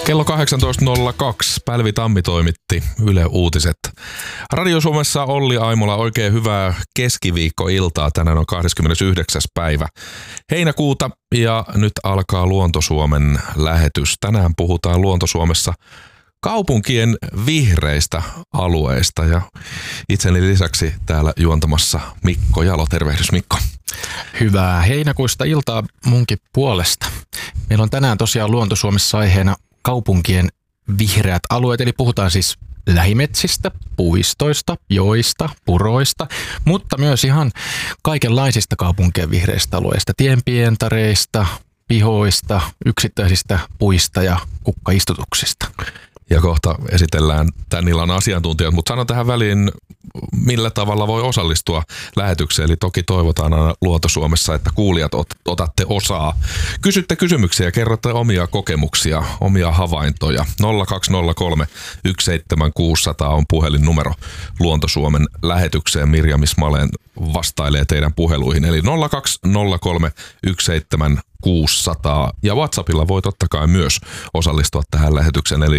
Kello 18.02 Pälvi Tammi toimitti Yle Uutiset. Radio Suomessa Olli Aimola, oikein hyvää keskiviikkoiltaa. Tänään on 29. päivä heinäkuuta ja nyt alkaa Luonto-Suomen lähetys. Tänään puhutaan Luonto-Suomessa kaupunkien vihreistä alueista ja itseni lisäksi täällä juontamassa Mikko Jalo. Tervehdys Mikko. Hyvää heinäkuista iltaa munkin puolesta. Meillä on tänään tosiaan Luonto-Suomessa aiheena kaupunkien vihreät alueet, eli puhutaan siis lähimetsistä, puistoista, joista, puroista, mutta myös ihan kaikenlaisista kaupunkien vihreistä alueista, tienpientareista, pihoista, yksittäisistä puista ja kukkaistutuksista. Ja kohta esitellään tämän illan asiantuntijat, mutta sanon tähän väliin, millä tavalla voi osallistua lähetykseen. Eli toki toivotaan aina Luonto-Suomessa, että kuulijat otatte osaa. Kysytte kysymyksiä, kerrotte omia kokemuksia, omia havaintoja. 0203 17600 on puhelinnumero Luonto-Suomen lähetykseen. Mirja Mismalen vastailee teidän puheluihin. Eli 0203 17600 ja WhatsAppilla voi totta kai myös osallistua tähän lähetykseen. Eli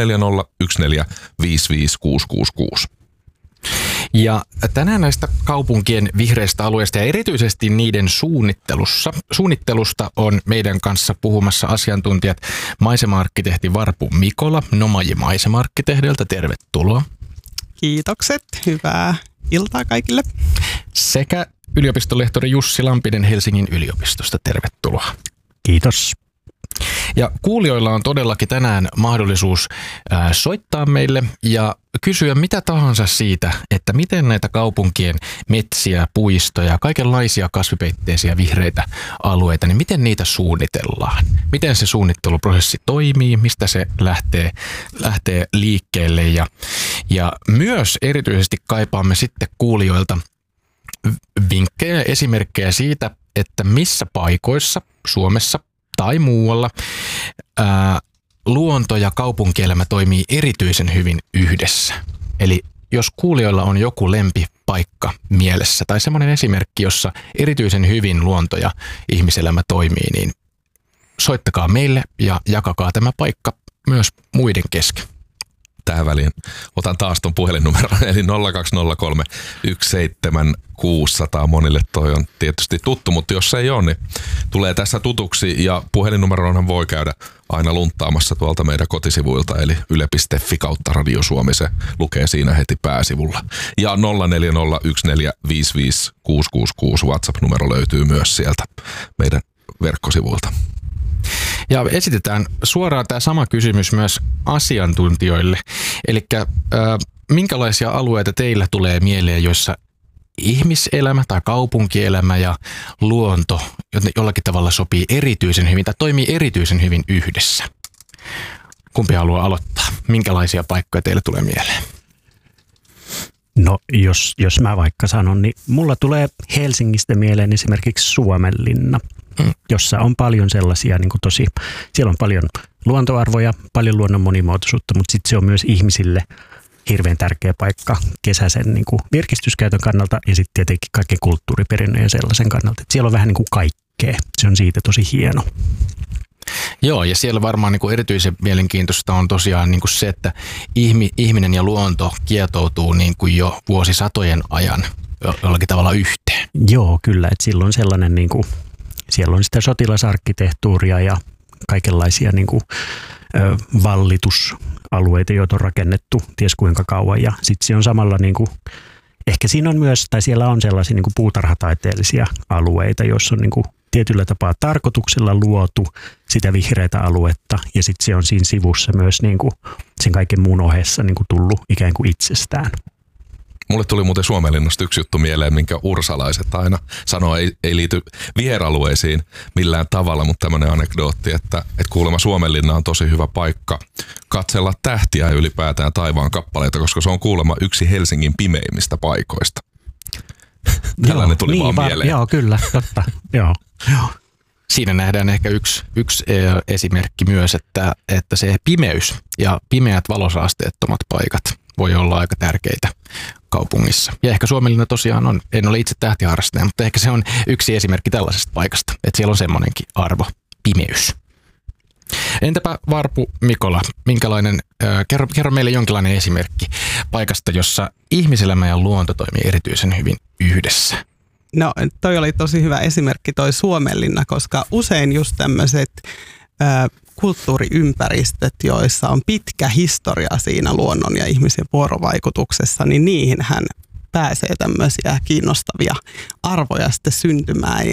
0401455666. Ja tänään näistä kaupunkien vihreistä alueista ja erityisesti niiden suunnittelusta on meidän kanssa puhumassa asiantuntijat maisema-arkkitehti Varpu Mikola Nomaji maisema-arkkitehdiltä. Tervetuloa. Kiitokset. Hyvää iltaa kaikille. Sekä yliopistolehtori Jussi Lampinen Helsingin yliopistosta. Tervetuloa. Kiitos. Ja kuulijoilla on todellakin tänään mahdollisuus soittaa meille ja kysyä mitä tahansa siitä, että miten näitä kaupunkien metsiä, puistoja, kaikenlaisia kasvipeitteisiä vihreitä alueita, niin miten niitä suunnitellaan? Miten se suunnitteluprosessi toimii, mistä se lähtee liikkeelle ja myös erityisesti kaipaamme sitten kuulijoilta vinkkejä ja esimerkkejä siitä, että missä paikoissa Suomessa tai muualla luonto ja kaupunkielämä toimii erityisen hyvin yhdessä. Eli jos kuulijoilla on joku lempipaikka mielessä tai semmoinen esimerkki, jossa erityisen hyvin luonto ja ihmiselämä toimii, niin soittakaa meille ja jakakaa tämä paikka myös muiden kesken. Tähän väliin otan taas ton puhelinnumeron, eli 0203 17600. Monille toi on tietysti tuttu, mutta jos se ei ole, niin tulee tässä tutuksi. Ja puhelinnumeronhan voi käydä aina lunttaamassa tuolta meidän kotisivuilta, eli yle.fi kautta Radio Suomi. Se lukee siinä heti pääsivulla. Ja 0401455666 WhatsApp-numero löytyy myös sieltä meidän verkkosivuilta. Ja esitetään suoraan tämä sama kysymys myös asiantuntijoille. Eli minkälaisia alueita teillä tulee mieleen, joissa ihmiselämä tai kaupunkielämä ja luonto jollakin tavalla sopii erityisen hyvin tai toimii erityisen hyvin yhdessä? Kumpi haluaa aloittaa? Minkälaisia paikkoja teille tulee mieleen? No jos mä vaikka sanon, niin mulla tulee Helsingistä mieleen esimerkiksi Suomenlinna, jossa on paljon sellaisia, niin kuin siellä on paljon luontoarvoja, paljon luonnon monimuotoisuutta, mutta sitten se on myös ihmisille hirveän tärkeä paikka kesäisen niin kuin virkistyskäytön kannalta ja sitten tietenkin kaiken kulttuuriperinnön ja sellaisen kannalta. Et siellä on vähän niin kuin kaikkea. Se on siitä tosi hieno. Joo, ja siellä varmaan niin kuin erityisen mielenkiintoista on tosiaan niin kuin se, että ihminen ja luonto kietoutuu niin kuin jo vuosisatojen ajan jollakin tavalla yhteen. Joo, kyllä. Että silloin sellainen, niin kuin, siellä on sitä sotilasarkkitehtuuria ja kaikenlaisia niin kuin, vallitusalueita, joita on rakennettu ties kuinka kauan. Ja sitten se on samalla, niin kuin, ehkä siinä on myös, tai siellä on sellaisia niin kuin puutarhataiteellisia alueita, joissa on niin kuin tietyllä tapaa tarkoituksella luotu sitä vihreätä aluetta ja sitten se on siinä sivussa myös niin kuin sen kaiken muun ohessa niin kuin tullut ikään kuin itsestään. Mulle tuli muuten Suomenlinnasta yksi juttu mieleen, minkä ursalaiset aina sanoo, ei liity viheralueisiin millään tavalla, mutta tämmöinen anekdootti, että kuulemma Suomenlinna on tosi hyvä paikka katsella tähtiä ja ylipäätään taivaan kappaleita, koska se on kuulemma yksi Helsingin pimeimmistä paikoista. Tällainen tuli vaan mieleen. Joo, kyllä, totta. Joo. Siinä nähdään ehkä yksi esimerkki myös, että se pimeys ja pimeät valosaasteettomat paikat voi olla aika tärkeitä kaupungissa. Ja ehkä Suomenlinna tosiaan on, en ole itse tähtiharrastaja, mutta ehkä se on yksi esimerkki tällaisesta paikasta, että siellä on semmoinenkin arvo, pimeys. Entäpä Varpu Mikola, minkälainen, kerro meille jonkinlainen esimerkki paikasta, jossa ihmiselämä ja luonto toimii erityisen hyvin yhdessä. No toi oli tosi hyvä esimerkki toi Suomenlinna, koska usein just tämmöiset kulttuuriympäristöt, joissa on pitkä historia siinä luonnon ja ihmisen vuorovaikutuksessa, niin niihinhän pääsee tämmöisiä kiinnostavia arvoja sitten syntymään.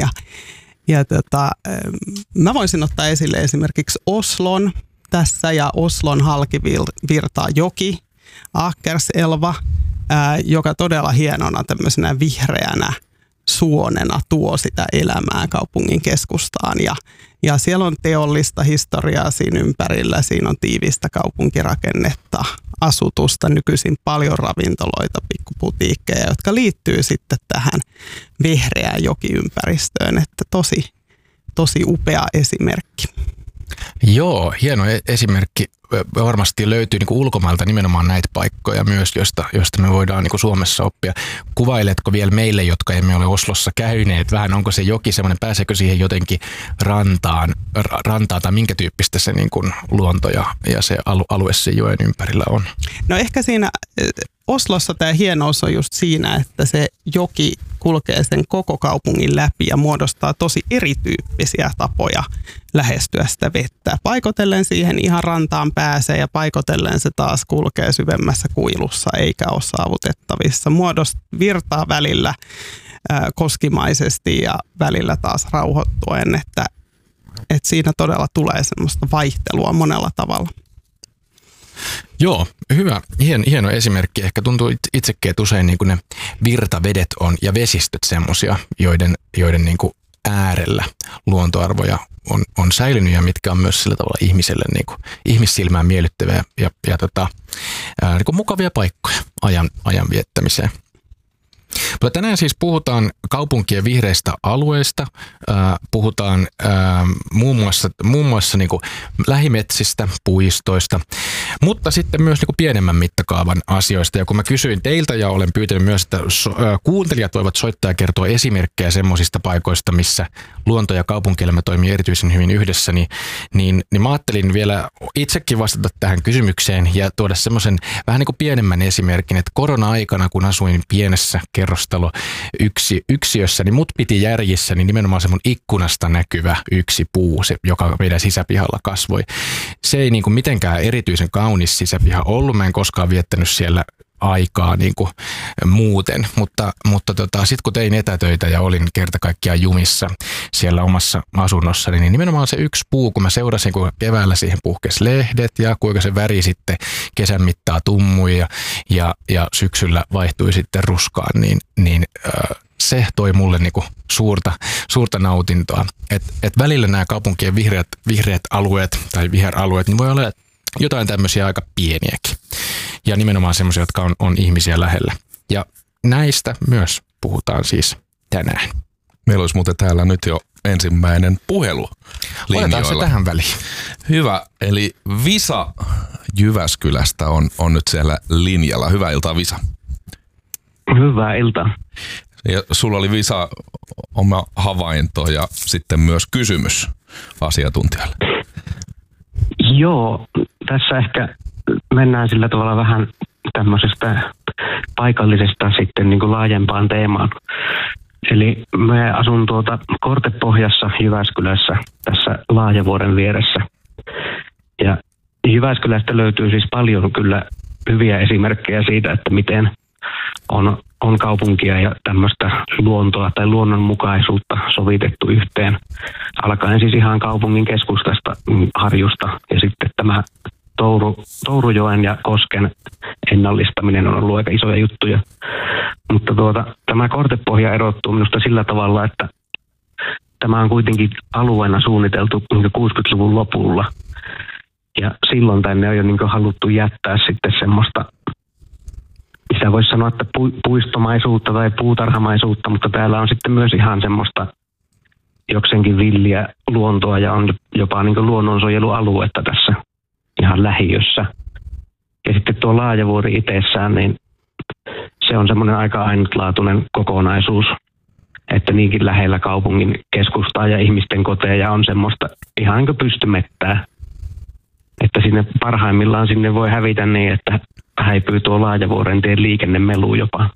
Mä voisin ottaa esille esimerkiksi Oslon tässä ja Oslon halki virtaa joki, Akerselva, joka todella hienona tämmöisenä vihreänä suonena tuo sitä elämää kaupungin keskustaan. Ja siellä on teollista historiaa siinä ympärillä, siinä on tiivistä kaupunkirakennetta, asutusta, nykyisin paljon ravintoloita, pikkuputiikkeja, jotka liittyy sitten tähän vihreään jokiympäristöön, että tosi upea esimerkki. Joo, hieno esimerkki. Varmasti löytyy niin kuin ulkomailta nimenomaan näitä paikkoja myös, joista me voidaan niin kuin Suomessa oppia. Kuvailetko vielä meille, jotka emme ole Oslossa käyneet, vähän onko se joki semmoinen, pääseekö siihen jotenkin rantaan tai minkä tyyppistä se niin kuin luonto ja se alue sen joen ympärillä on? No ehkä siinä Oslossa tämä hienous on just siinä, että se joki kulkee sen koko kaupungin läpi ja muodostaa tosi erityyppisiä tapoja lähestyä sitä vettä. Paikotellen siihen ihan rantaan pääsee ja paikotellen se taas kulkee syvemmässä kuilussa eikä ole saavutettavissa. Virtaa välillä koskimaisesti ja välillä taas rauhoittuen, että siinä todella tulee semmoista vaihtelua monella tavalla. Joo, hyvä. Hieno esimerkki. Ehkä tuntuu itsekin, että usein niin kuin ne virtavedet on ja vesistöt semmoisia, joiden niin kuin äärellä luontoarvoja on säilynyt ja mitkä on myös sillä tavalla ihmiselle niin kuin ihmissilmään miellyttäviä ja niin kuin mukavia paikkoja ajan viettämiseen. Mutta tänään siis puhutaan kaupunkien vihreistä alueista, puhutaan muun muassa niin kuin lähimetsistä, puistoista, mutta sitten myös niin kuin pienemmän mittakaavan asioista. Ja kun mä kysyin teiltä ja olen pyytänyt myös, että kuuntelijat voivat soittaa ja kertoa esimerkkejä semmoisista paikoista, missä luonto ja kaupunkielämä toimii erityisen hyvin yhdessä, niin mä ajattelin vielä itsekin vastata tähän kysymykseen ja tuoda semmoisen vähän niin kuin pienemmän esimerkin, että korona-aikana, kun asuin pienessä yksiössä, niin mut piti järjissä, niin nimenomaan se mun ikkunasta näkyvä yksi puu, se, joka meidän sisäpihalla kasvoi. Se ei niin kuin mitenkään erityisen kaunis sisäpiha ollut, mä en koskaan viettänyt siellä aikaa niin kuin muuten, mutta sitten kun tein etätöitä ja olin kerta kaikkiaan jumissa siellä omassa asunnossani, niin nimenomaan se yksi puu, kun mä seurasin, kun keväällä siihen puhkesi lehdet ja kuinka se väri sitten kesän mittaa tummui ja syksyllä vaihtui sitten ruskaan, niin se toi mulle niinku suurta nautintoa. Et välillä nämä kaupunkien vihreät alueet tai viheralueet, niin voi olla jotain tämmöisiä aika pieniäkin. Ja nimenomaan semmoisia, jotka on ihmisiä lähellä. Ja näistä myös puhutaan siis tänään. Meillä olisi muuten täällä nyt jo ensimmäinen puhelu linjoilla. Otetaan se tähän väliin. Hyvä, eli Visa Jyväskylästä on nyt siellä linjalla. Hyvää iltaa, Visa. Hyvää iltaa. Ja sulla oli, Visa, oma havainto ja sitten myös kysymys asiantuntijalle. Joo, tässä ehkä mennään sillä tavalla vähän tämmöisestä paikallisesta sitten niin kuin laajempaan teemaan. Eli mä asun Kortepohjassa Jyväskylässä tässä Laajavuoren vieressä. Ja Jyväskylästä löytyy siis paljon kyllä hyviä esimerkkejä siitä, että miten on kaupunkia ja tämmöistä luontoa tai luonnonmukaisuutta sovitettu yhteen. Alkaen siis ihan kaupungin keskustasta, Harjusta, ja sitten tämä Tourujoen ja Kosken ennallistaminen on ollut aika isoja juttuja. Mutta tämä Kortepohja erottuu minusta sillä tavalla, että tämä on kuitenkin alueena suunniteltu 60-luvun lopulla. Ja silloin tänne on jo haluttu jättää sitten semmoista, mitä voisi sanoa, että puistomaisuutta tai puutarhamaisuutta, mutta täällä on sitten myös ihan semmoista jokseenkin villiä luontoa ja on jopa luonnonsuojelualuetta tässä ihan lähiössä. Ja sitten tuo Laajavuori itsessään, niin se on semmoinen aika ainutlaatuinen kokonaisuus, että niinkin lähellä kaupungin keskustaa ja ihmisten koteja on semmoista ihan pystymettää. sinne parhaimmillaan sinne voi hävitä niin, että häipyy tuo Laajavuorentien liikennemelu jopa.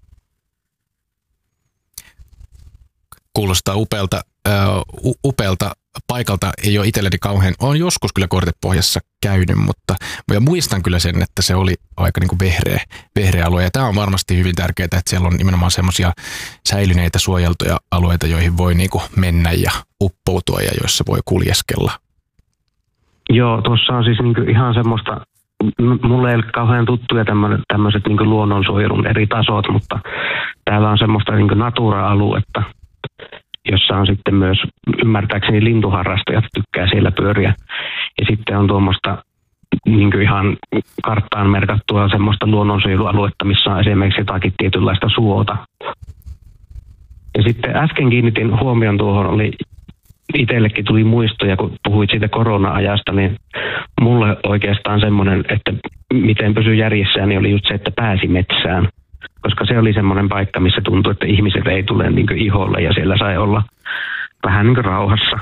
Kuulostaa upealta paikalta. Ei ole itselleni kauhean. Olen joskus kyllä Kortepohjassa käynyt, mutta ja muistan kyllä sen, että se oli aika niin kuin vehreä alue. Ja tämä on varmasti hyvin tärkeää, että siellä on nimenomaan semmoisia säilyneitä suojeltuja alueita, joihin voi niin kuin mennä ja uppoutua ja joissa voi kuljeskella. Joo, tuossa on siis niin ihan semmoista, mulle ei ole kauhean tuttuja tämmöiset niin luonnonsuojelun eri tasot, mutta täällä on semmoista niin natura-aluetta, jossa on sitten myös ymmärtääkseni lintuharrastajat tykkää siellä pyöriä. Ja sitten on tuommoista niin ihan karttaan merkattua semmoista luonnonsuojelualuetta, missä on esimerkiksi jotakin tietynlaista suota. Ja sitten äsken kiinnitin huomion tuohon, itsellekin tuli muistoja, kun puhuit siitä korona-ajasta, niin mulle oikeastaan semmoinen, että miten pysyi järjessään, niin oli just se, että pääsi metsään. Koska se oli semmoinen paikka, missä tuntui, että ihmiset ei tule niin kuin iholle ja siellä sai olla vähän niin kuin rauhassa.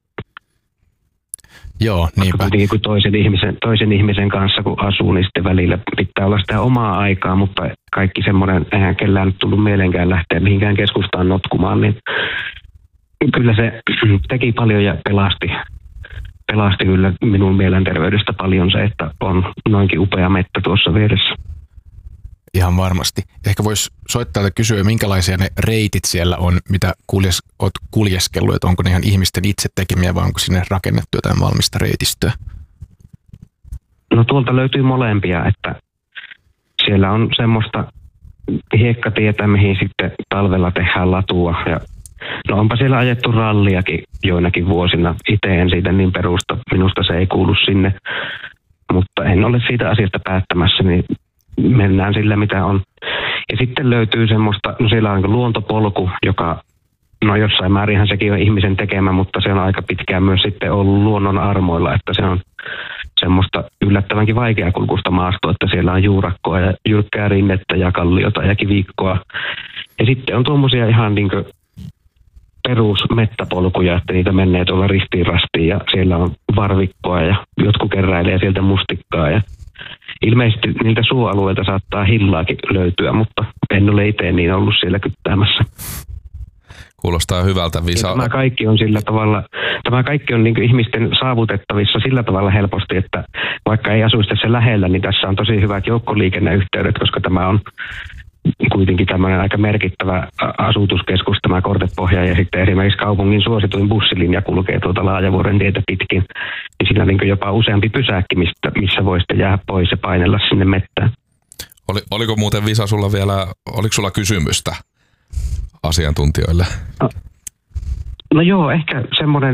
Joo, niinpä. Niin kuin toisen ihmisen kanssa kun asuu, niin sitten välillä pitää olla sitä omaa aikaa, mutta kaikki semmoinen, eihän kellään nyt tullut mieleenkään lähteä mihinkään keskustaan notkumaan, niin kyllä se teki paljon ja pelasti kyllä minun mielenterveydestä paljon se, että on noinkin upea mettä tuossa vieressä. Ihan varmasti. Ehkä voisi soittaa ja kysyä, minkälaisia ne reitit siellä on, mitä olet kuljeskellut, että onko ne ihan ihmisten itse tekemiä vai onko sinne rakennettu jotain valmista reitistöä? No tuolta löytyy molempia, että siellä on semmoista hiekkatietä, mihin sitten talvella tehdään latua. Ja no onpa siellä ajettu ralliakin joinakin vuosina. Itse en siitä niin perusta, minusta se ei kuulu sinne, mutta en ole siitä asiasta päättämässä, niin mennään sillä mitä on. Ja sitten löytyy semmoista, no siellä on luontopolku, joka, no jossain määrinhän sekin on ihmisen tekemä, mutta se on aika pitkään myös sitten ollut luonnon armoilla, että se on semmoista yllättävänkin vaikeakulkuista maastoa, että siellä on juurakkoa ja jyrkkää rinnettä ja kalliota ja kivikkoa. Ja sitten on tuommoisia ihan niin kuin perusmettäpolkuja, että niitä menee tuolla ristiin rastiin ja siellä on varvikkoa ja jotkut keräilee sieltä mustikkaa ja ilmeisesti niiltä suoalueilta saattaa hillaakin löytyä, mutta en ole itse niin ollut siellä kyttäämässä. Kuulostaa hyvältä, Visa. Tämä kaikki on niin kuin ihmisten saavutettavissa sillä tavalla helposti, että vaikka ei asuisi tässä lähellä, niin tässä on tosi hyvät joukkoliikenneyhteydet, koska tämä on kuitenkin tämmöinen aika merkittävä asutuskeskus, tämä Kortepohja, ja sitten esimerkiksi kaupungin suosituin bussilinja kulkee tuota Laajavuorentietä pitkin, niin siinä on niin jopa useampi pysäkki, missä voi sitten jäädä pois ja painella sinne mettään. Oliko muuten, Visa, oliko sulla kysymystä asiantuntijoille? No joo, ehkä semmoinen,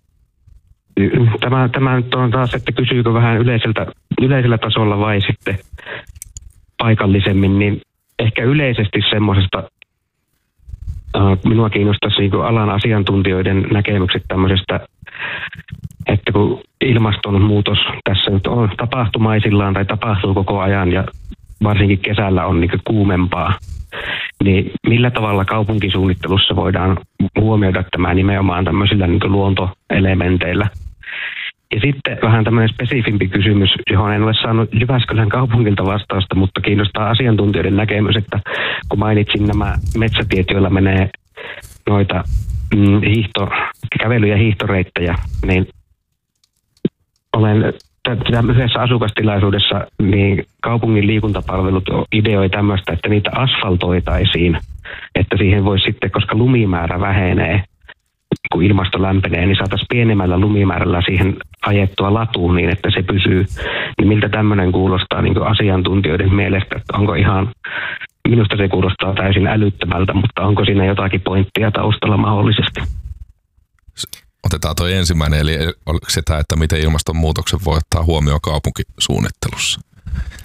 tämä nyt on taas, että kysyykö vähän yleisellä tasolla vai sitten paikallisemmin, niin ehkä yleisesti semmoisesta, minua kiinnostaisi niin kuin alan asiantuntijoiden näkemykset tämmöisestä, että kun ilmastonmuutos tässä nyt on tapahtumaisillaan tai tapahtuu koko ajan ja varsinkin kesällä on niin kuin kuumempaa, niin millä tavalla kaupunkisuunnittelussa voidaan huomioida tämä nimenomaan tämmöisillä niin kuin luontoelementeillä. Ja sitten vähän tämmöinen spesifimpi kysymys, johon en ole saanut Jyväskylän kaupungilta vastausta, mutta kiinnostaa asiantuntijoiden näkemys, että kun mainitsin nämä metsätiet, joilla menee noita kävely- ja hiihtoreittejä, niin olen yhdessä asukastilaisuudessa, niin kaupungin liikuntapalvelut ideoi tämmöistä, että niitä asfaltoitaisiin, että siihen voisi sitten, koska lumimäärä vähenee, kun ilmasto lämpenee, niin saataisiin pienemmällä lumimäärällä siihen ajettua latuun niin, että se pysyy. Niin miltä tämmöinen kuulostaa niin kuin asiantuntijoiden mielestä, että onko ihan, minusta se kuulostaa täysin älyttömältä, mutta onko siinä jotakin pointtia taustalla mahdollisesti? Otetaan tuo ensimmäinen, eli oliko sitä, että miten ilmastonmuutoksen voi ottaa huomioon kaupunkisuunnittelussa?